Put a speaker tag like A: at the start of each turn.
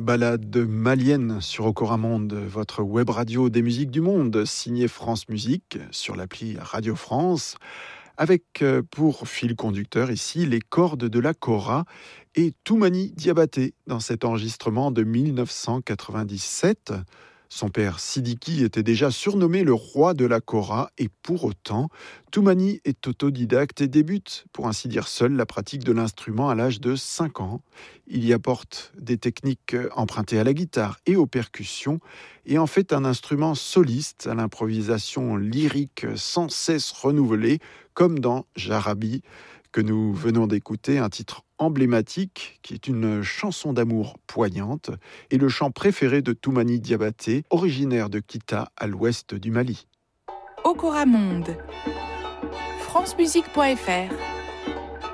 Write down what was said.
A: Balade malienne sur Okoramonde, votre web radio des musiques du monde, signée France Musique sur l'appli Radio France, avec pour fil conducteur ici les cordes de la kora et Toumani Diabaté dans cet enregistrement de 1997. Son père Sidiki était déjà surnommé le roi de la kora et pour autant, Toumani est autodidacte et débute, pour ainsi dire seul, la pratique de l'instrument à l'âge de 5 ans. Il y apporte des techniques empruntées à la guitare et aux percussions et en fait un instrument soliste à l'improvisation lyrique sans cesse renouvelée, comme dans Jarabi, que nous venons d'écouter, un titre emblématique qui est une chanson d'amour poignante et le chant préféré de Toumani Diabaté, originaire de Kita à l'ouest du Mali.
B: Okoramonde, francemusique.fr